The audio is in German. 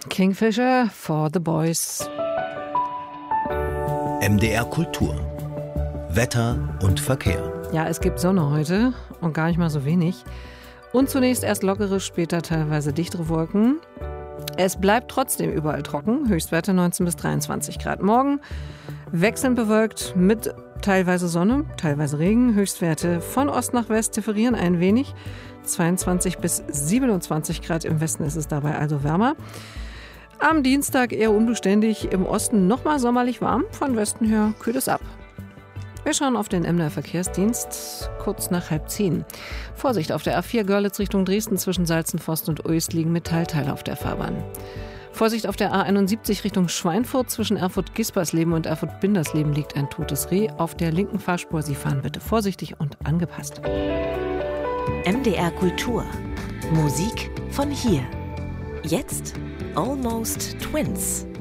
Kingfisher for the Boys. MDR Kultur. Wetter und Verkehr. Ja, es gibt Sonne heute und gar nicht mal so wenig. Und zunächst erst lockere, später teilweise dichtere Wolken. Es bleibt trotzdem überall trocken, Höchstwerte 19 bis 23 Grad. Morgen wechselnd bewölkt mit teilweise Sonne, teilweise Regen. Höchstwerte von Ost nach West differieren ein wenig. 22 bis 27 Grad, im Westen ist es dabei also wärmer. Am Dienstag eher unbeständig, im Osten nochmal sommerlich warm, von Westen her kühlt es ab. Wir schauen auf den MDR Verkehrsdienst, kurz nach 9:30. Vorsicht auf der A4 Görlitz Richtung Dresden zwischen Salzenforst und Oest liegen Metallteile auf der Fahrbahn. Vorsicht auf der A71 Richtung Schweinfurt zwischen Erfurt-Gispersleben und Erfurt-Bindersleben liegt ein totes Reh auf der linken Fahrspur. Sie fahren bitte vorsichtig und angepasst. MDR Kultur. Musik von hier. Jetzt Almost Twins.